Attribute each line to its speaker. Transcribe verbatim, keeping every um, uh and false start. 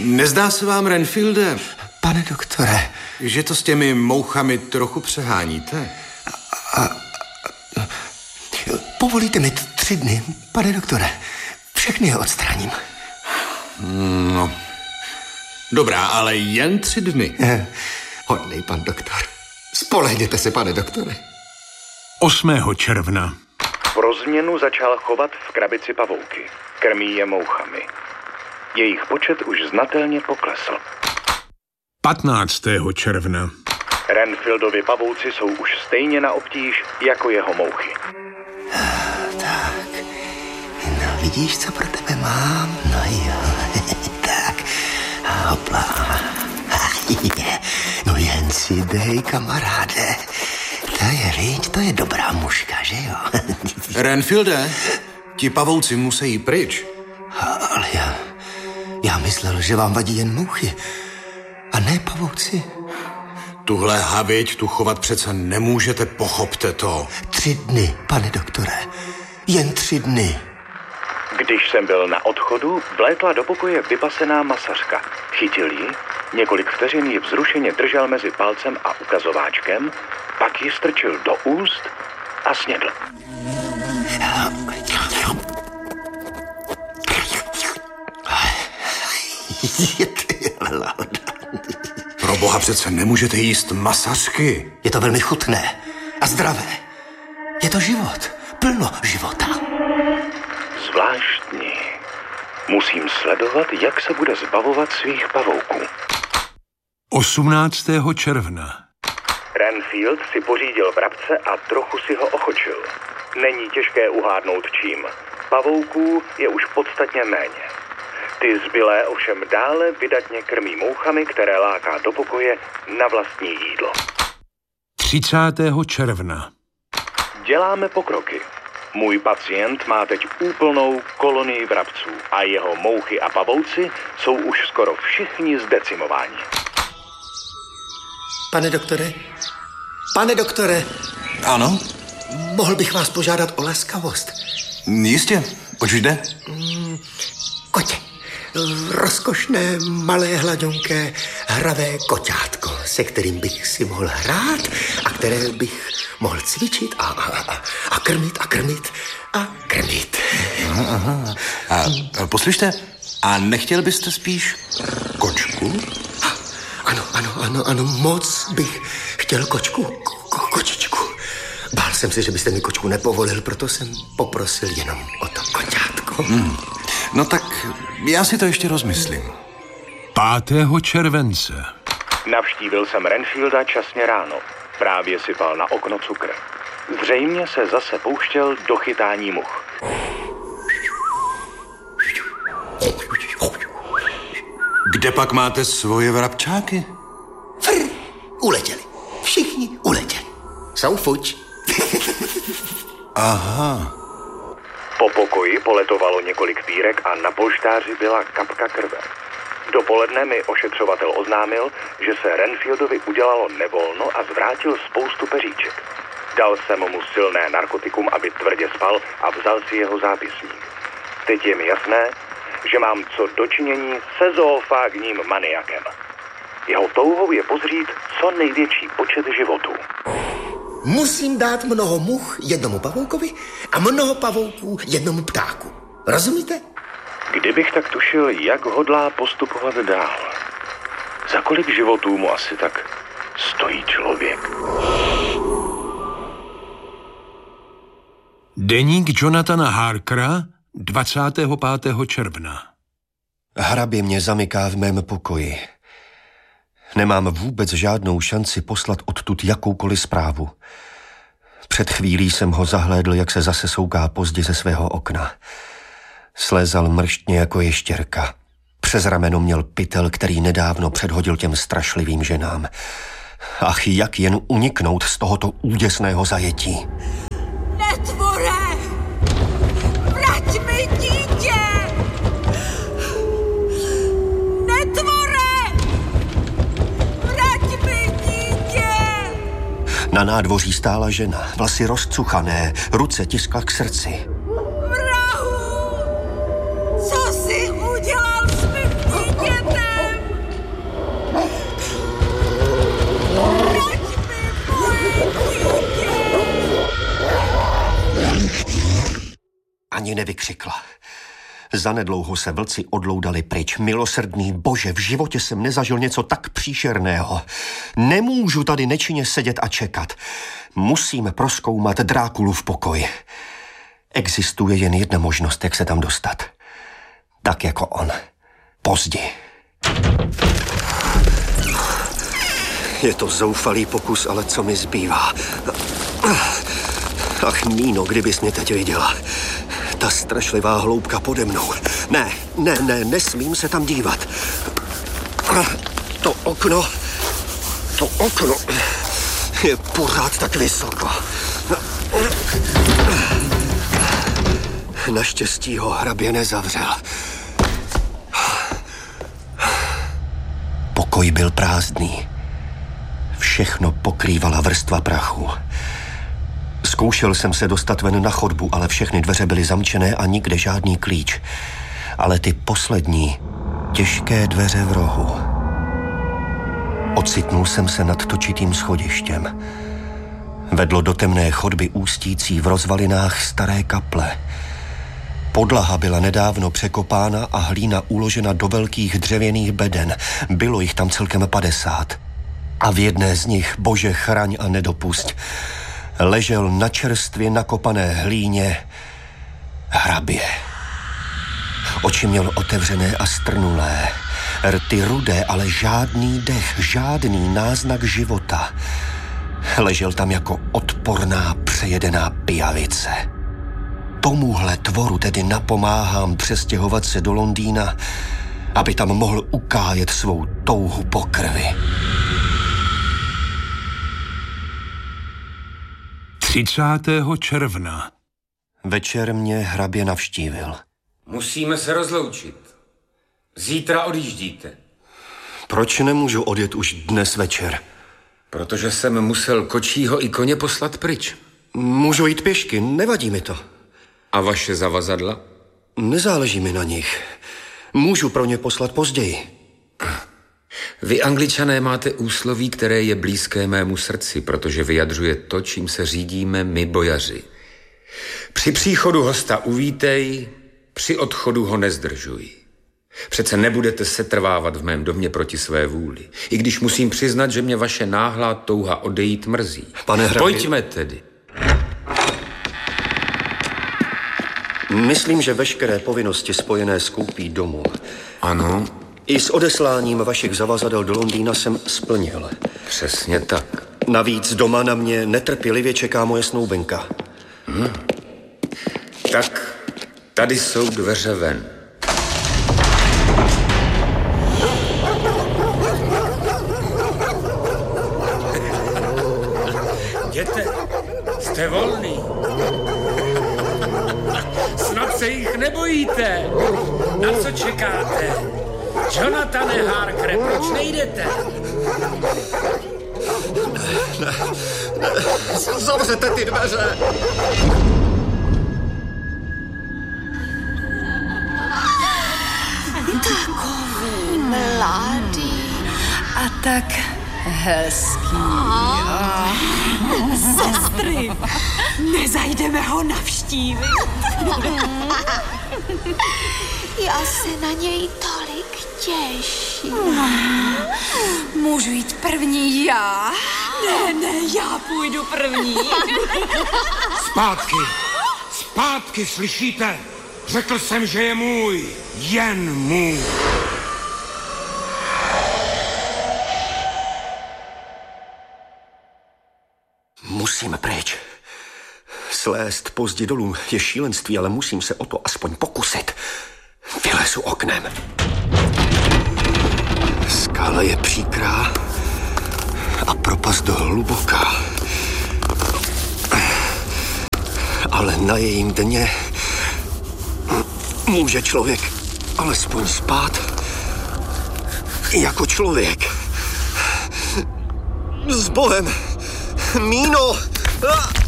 Speaker 1: Nezdá se vám, Renfielde,
Speaker 2: pane doktore,
Speaker 1: že to s těmi mouchami trochu přeháníte?
Speaker 2: A, a, a, povolíte mi tři dny, pane doktore. Všechny je odstraním.
Speaker 1: No, dobrá, ale jen tři dny.
Speaker 2: Je, hodnej pan doktor. Spolehněte se, pane doktore.
Speaker 3: osmého června.
Speaker 4: Pro změnu začal chovat v krabici pavouky. Krmí je mouchami. Jejich počet už znatelně poklesl.
Speaker 3: patnáctého června.
Speaker 4: Renfieldovi pavouci jsou už stejně na obtíž jako jeho mouchy.
Speaker 2: Tak, no vidíš, co pro tebe mám? No jo, tak, hopla. No jen si dej, kamaráde. To je, viď, to je dobrá mužka, že jo?
Speaker 1: Renfielde, ti pavouci musí jít pryč.
Speaker 2: Ale já, já myslel, že vám vadí jen mouchy a ne pavouci.
Speaker 1: Tuhle havěť tu chovat přece nemůžete, pochopte to.
Speaker 2: Tři dny, pane doktore, jen tři dny.
Speaker 4: Když jsem byl na odchodu, vlétla do pokoje vypasená masařka. Chytil ji, několik vteřin ji vzrušeně držel mezi palcem a ukazováčkem, pak ji strčil do úst a snědl.
Speaker 1: Pro boha, přece nemůžete jíst masařky.
Speaker 2: Je to velmi chutné a zdravé. Je to život, plno života.
Speaker 4: Zvláštní. Musím sledovat, jak se bude zbavovat svých pavouků.
Speaker 3: osmnáctého června.
Speaker 4: Renfield si pořídil vrabce a trochu si ho ochočil. Není těžké uhádnout čím. Pavouků je už podstatně méně. Ty zbylé ovšem dále vydatně krmí mouchami, které láká do pokoje na vlastní jídlo.
Speaker 3: třicátého června.
Speaker 4: Děláme pokroky. Můj pacient má teď úplnou kolonii vrabců a jeho mouchy a pavouci jsou už skoro všichni zdecimováni.
Speaker 2: Pane doktore, pane doktore.
Speaker 1: Ano?
Speaker 2: Mohl bych vás požádat o laskavost.
Speaker 1: Jistě, oč jde?
Speaker 2: Mm, kotě. Rozkošné, malé, hladonké, hravé koťátko, se kterým bych si mohl hrát a které bych mohl cvičit a, a, a krmit a krmit a krmit.
Speaker 1: Aha, aha. A, a poslyšte, a nechtěl byste spíš kočku?
Speaker 2: A, ano, ano, ano, ano, moc bych chtěl kočku, ko, kočičku. Bál jsem se, že byste mi kočku nepovolil, proto jsem poprosil jenom o to koťátko.
Speaker 1: Hmm. No tak já si to ještě rozmyslím.
Speaker 3: pátého července.
Speaker 4: Navštívil jsem Renfielda časně ráno. Právě sypal na okno cukr. Zřejmě se zase pouštěl do chytání much.
Speaker 1: Kde pak máte svoje vrabčáky?
Speaker 2: Frr, uletěli. Všichni uletěli. Jsou fuč.
Speaker 1: Aha.
Speaker 4: Po pokoji poletovalo několik pírek a na polštáři byla kapka krve. Dopoledne mi ošetřovatel oznámil, že se Renfieldovi udělalo nevolno a zvrátil spoustu peříček. Dal jsem mu silné narkotikum, aby tvrdě spal, a vzal si jeho zápisník. Teď je mi jasné, že mám co dočinění se zoofágním maniakem. Jeho touhou je pozřít co největší počet životů.
Speaker 2: Musím dát mnoho much jednomu pavoukovi a mnoho pavouků jednomu ptáku. Rozumíte?
Speaker 4: Kdybych tak tušil, jak hodlá postupovat dál. Za kolik životů mu asi tak stojí člověk?
Speaker 3: Deník Jonathana Harkera, dvacátého pátého června.
Speaker 5: Hrabě mě zamyká v mém pokoji. Nemám vůbec žádnou šanci poslat odtud jakoukoliv zprávu. Před chvílí jsem ho zahlédl, jak se zase souká pozdě ze svého okna. Slézal mrštně jako ještěrka. Přes rameno měl pytel, který nedávno předhodil těm strašlivým ženám. Ach, jak jen uniknout z tohoto úděsného zajetí.
Speaker 6: Netvore! Vrať mi dítě! Netvore! Vrať mi dítě!
Speaker 5: Na nádvoří stála žena, vlasy rozcuchané, ruce tiskla k srdci.
Speaker 6: Vrahu! Co jsi udělal s mým dítětem?
Speaker 5: ani nevykřikla. Zanedlouho se vlci odloudali pryč. Milosrdný Bože, v životě jsem nezažil něco tak příšerného. Nemůžu tady nečinně sedět a čekat. Musím prozkoumat Drákulův pokoj. Existuje jen jedna možnost, jak se tam dostat. Tak jako on. Později. Je to zoufalý pokus, ale co mi zbývá? Ach, Níno, kdybys mě teď viděla. Ta strašlivá hloubka pode mnou. Ne, ne, ne, nesmím se tam dívat. To okno, to okno je pořád tak vysoko. Naštěstí ho hrabě nezavřel. Pokoj byl prázdný. Všechno pokrývala vrstva prachu. Zkoušel jsem se dostat ven na chodbu, ale všechny dveře byly zamčené a nikde žádný klíč. Ale ty poslední, těžké dveře v rohu. Ocitnul jsem se nad točitým schodištěm. Vedlo do temné chodby ústící v rozvalinách staré kaple. Podlaha byla nedávno překopána a hlína uložena do velkých dřevěných beden. Bylo jich tam celkem padesát. A v jedné z nich, Bože chraň a nedopusť, ležel na čerstvě nakopané hlíně hrabě. Oči měl otevřené a strnulé, rty rudé, ale žádný dech, žádný náznak života. Ležel tam jako odporná přejedená pijavice. Tomuhle tvoru tedy napomáhám přestěhovat se do Londýna, aby tam mohl ukájet svou touhu po krvi.
Speaker 3: třicátého června.
Speaker 5: Večer mě hrabě navštívil.
Speaker 7: Musíme se rozloučit. Zítra odjíždíte.
Speaker 5: Proč nemůžu odjet už dnes večer?
Speaker 7: Protože jsem musel kočího i koně poslat pryč.
Speaker 5: Můžu jít pěšky, nevadí mi to.
Speaker 7: A vaše zavazadla?
Speaker 5: Nezáleží mi na nich. Můžu pro ně poslat později.
Speaker 7: Vy, Angličané, máte úsloví, které je blízké mému srdci, protože vyjadřuje to, čím se řídíme my, bojaři. Při příchodu hosta uvítej, při odchodu ho nezdržuj. Přece nebudete setrvávat v mém domě proti své vůli. I když musím přiznat, že mě vaše náhlá touha odejít mrzí.
Speaker 5: Pane hrabě...
Speaker 7: Pojďme tedy.
Speaker 5: Myslím, že veškeré povinnosti spojené s koupí domu...
Speaker 7: Ano.
Speaker 5: I s odesláním vašich zavazadel do Londýna jsem splnil.
Speaker 7: Přesně tak.
Speaker 5: Navíc doma na mě netrpělivě čeká moje snoubenka.
Speaker 7: Hmm. Tak, tady jsou dveře ven. Jděte, jste volný. Snad se jich nebojíte. Na co čekáte? Jonathane Harkere, proč nejdete?
Speaker 5: Ne, ne, zavřete ty dveře.
Speaker 6: Takový mladý a tak hezký. Sestry, nezajdeme ho navštívit.
Speaker 8: Já se na něj tolik těším.
Speaker 6: Můžu jít první já? Ne, ne, já půjdu první.
Speaker 9: Zpátky! Zpátky, slyšíte? Řekl jsem, že je můj. Jen můj.
Speaker 5: Musíme pryč. Slézt pozdě dolů je šílenství, ale musím se o to aspoň pokusit. Vylezu oknem. Skála je příkrá a propast hluboká. Ale na jejím dně může člověk alespoň spát jako člověk. S Bohem, Míno!